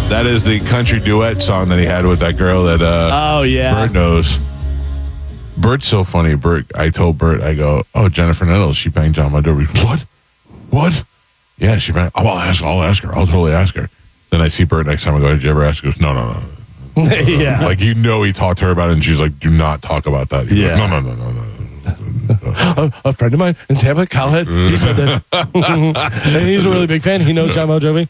That is the country duet song that he had with that girl that Bert knows. Bert's so funny. I told Bert, I go, oh, Jennifer Nettles, she banged John Bon Jovi. What? Yeah, she banged. Oh, I'll ask her. I'll totally ask her. Then I see Bert next time. I go, did you ever ask her? He goes, no. Yeah. Like, he talked to her about it, and she's like, do not talk about that. He's like, no. A friend of mine in Tampa, Kyle, he said that. And he's a really big fan. He knows John Bon Jovi.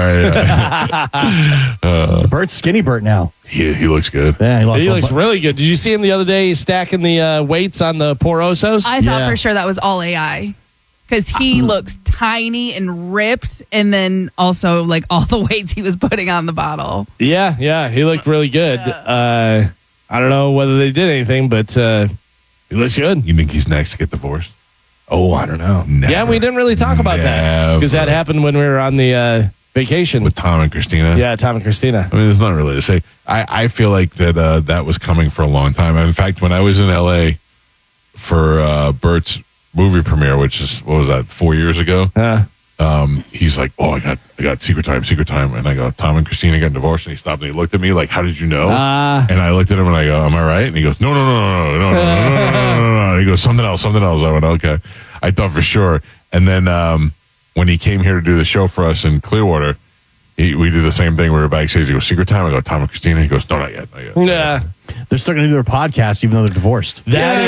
Right. Bert's skinny Bert now. He looks good. Yeah, he looks really good. Did you see him the other day stacking the weights on the Poor Osos? I thought for sure that was all AI. Because he looks tiny and ripped, and then also like all the weights he was putting on the bottle. Yeah, he looked really good. I don't know whether they did anything, but he looks good. You think he's next to get divorced? Oh, I don't know. Never. Yeah, we didn't really talk about that because that happened when we were on the vacation with Tom and Christina. Yeah, Tom and Christina. I mean, there's nothing really to say. I feel like that was coming for a long time. In fact, when I was in L.A. for Bert's movie premiere, which is, what was that, 4 years ago? He's like, oh, I got secret time. And I go, Tom and Christina got divorced. And he stopped and he looked at me like, how did you know? And I looked at him and I go, am I right? And he goes, no. He goes, something else. I went, okay. I thought for sure. And then when he came here to do the show for us in Clearwater, we did the same thing. We were backstage. He goes, secret time. I go, Tom and Christina. He goes, no, not yet. Yeah. They're still going to do their podcast even though they're divorced.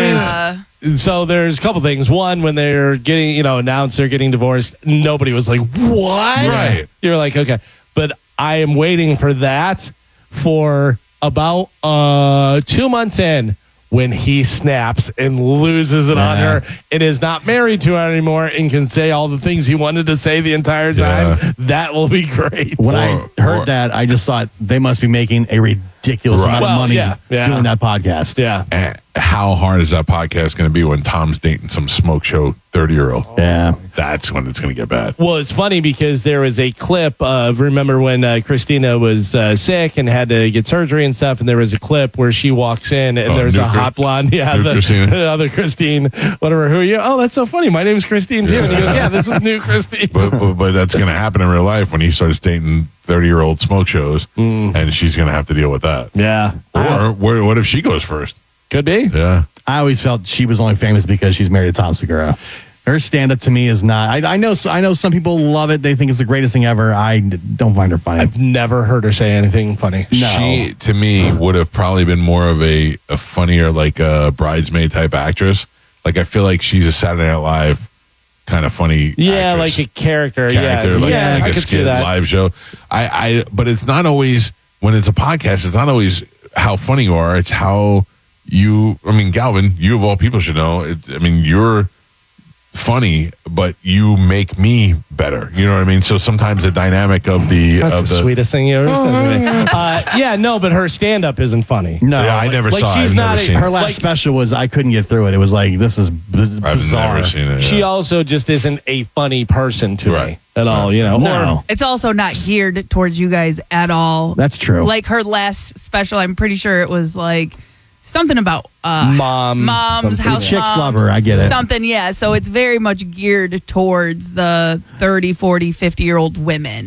So there's a couple things. One, when they're getting, announced they're getting divorced, nobody was like, what? Right. You're like, okay. But I am waiting for that for about 2 months in when he snaps and loses it on her and is not married to her anymore and can say all the things he wanted to say the entire time. Yeah. That will be great. When I heard that, I just thought they must be making a ridiculous amount of money doing that podcast. Yeah. And how hard is that podcast going to be when Tom's dating some smoke show 30-year-old? Yeah. That's when it's going to get bad. Well, it's funny because there was a clip of, remember when Christina was sick and had to get surgery and stuff, and there was a clip where she walks in and there's a hot blonde. Yeah, the other Christine, whatever. Who are you? Oh, that's so funny. My name's Christine too. And he goes, yeah, this is new Christine. But that's going to happen in real life when he starts dating 30-year-old smoke shows, and she's going to have to deal with that. Yeah. Or what if she goes first? Could be. Yeah. I always felt she was only famous because she's married to Tom Segura. Her stand-up to me is not. I know some people love it. They think it's the greatest thing ever. I don't find her funny. I've never heard her say anything funny. No. She, to me, would have probably been more of a funnier, like a bridesmaid type actress. Like, I feel like she's a Saturday Night Live kind of funny actress. Like a character. Like I a could skit see that. live show. But it's not always, when it's a podcast, it's not always how funny you are. It's how Galvin, you of all people should know. You're funny, but you make me better. You know what I mean? So sometimes the dynamic of the sweetest thing you ever said to me. But her stand-up isn't funny. No, I never saw it. She's not. Her last special was I couldn't get through it. It was like, this is bizarre. I've never seen it. Yeah. She also just isn't a funny person to me at all. No. It's also not geared towards you guys at all. That's true. Like her last special, I'm pretty sure it was like something about moms, house chicks moms, love her. I get it. Something, yeah. So it's very much geared towards the 30, 40, 50-year-old women.